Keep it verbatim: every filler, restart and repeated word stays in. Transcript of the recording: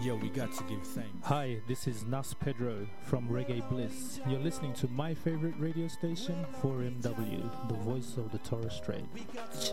Yo, we got to give thanks. Hi, this is Nas Pedro from Reggae Bliss. You're listening to my favorite radio station, four M W, the voice of the Torres Strait.